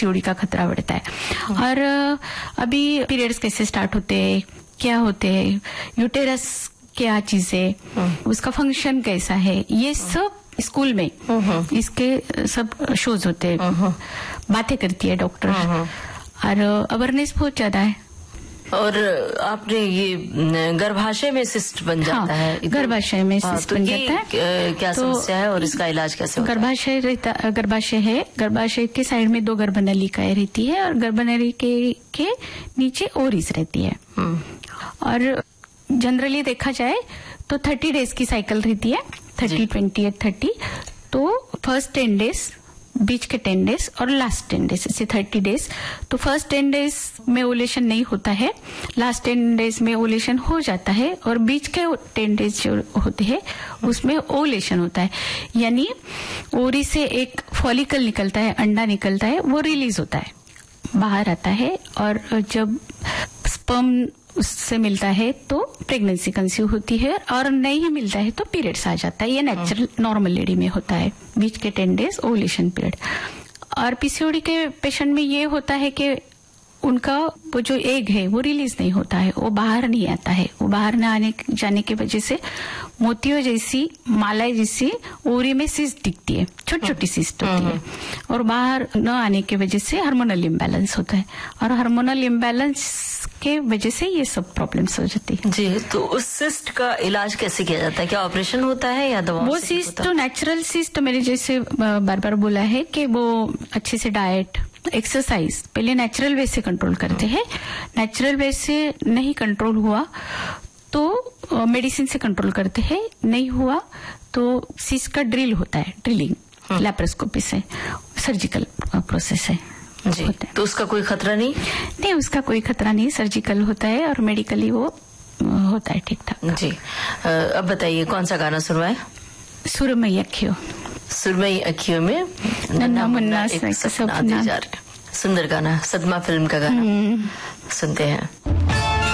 PCOD का खतरा बढ़ता है। और अभी पीरियड्स कैसे स्टार्ट होते हैं, क्या होते हैं, यूटेरस क्या चीज है, उसका फंक्शन कैसा है, ये सब स्कूल में इसके सब शोज होते हैं, बातें करती है डॉक्टर, और अवेयरनेस बहुत ज्यादा है। और आपने ये गर्भाशय में सिस्ट बन जाता है, गर्भाशय में सिस्ट बन जाता है, क्या समस्या है और इसका इलाज कैसे होता है? गर्भाशय है, गर्भाशय के साइड में 2 गर्भनलिकाएं रहती है और गर्भनलिका के नीचे ओवरीज रहती है। और जनरली देखा जाए तो 30 डेज की साइकिल रहती है, 30, 20 या 30। तो फर्स्ट 10 डेज, बीच के 10 डेज और लास्ट 10 डेज, ऐसे 30 डेज। तो फर्स्ट 10 डेज में ओवुलेशन नहीं होता है, लास्ट 10 डेज में ओवुलेशन हो जाता है, और बीच के 10 डेज जो होते हैं उसमें ओवुलेशन होता है। यानी ओवरी से एक फॉलिकल निकलता है, अंडा निकलता है, वो रिलीज होता है, बाहर आता है, और जब स्पर्म उससे मिलता है तो प्रेगनेंसी कंसीव होती है, और नहीं मिलता है तो पीरियड्स आ जाता है। ये नेचुरल नॉर्मल लेडी में होता है, बीच के 10 डेज ओवुलेशन पीरियड। और पीसीओडी के पेशेंट में ये होता है कि उनका वो जो एग है वो रिलीज नहीं होता है, वो बाहर नहीं आता है। वो बाहर न आने जाने की वजह से मोतियों जैसी, मालाएं जैसी ओवरी में सिस्ट दिखती है, छोटी छोटी सिस्ट होती है, और बाहर न आने की वजह से हार्मोनल इम्बैलेंस होता है, और हार्मोनल इम्बैलेंस के वजह से ये सब प्रॉब्लम्स हो जाती है। जी, तो उस सिस्ट का इलाज कैसे किया जाता है? क्या ऑपरेशन होता है या दवा? वो सिस्ट तो नेचुरल सिस्ट, मेरे जैसे बार बार बोला है कि वो अच्छे से डाइट, एक्सरसाइज पहले नेचुरल वे से कंट्रोल करते हैं। नेचुरल वे से नहीं कंट्रोल हुआ तो मेडिसिन से कंट्रोल करते हैं, नहीं हुआ तो सिस्ट का ड्रिल होता है, ड्रिलिंग लैप्रोस्कोपी से, सर्जिकल प्रोसेस है जी। तो उसका कोई खतरा नहीं? नहीं, उसका कोई खतरा नहीं, सर्जिकल होता है और मेडिकली वो होता है ठीक ठाक। जी, अब बताइए कौन सा गाना सुनवाए? सुरमई अखियों। सुरमई अखियों में नन्हा मुन्ना एक सपना दे जा रहा है। सुंदर गाना, सदमा फिल्म का गाना सुनते हैं।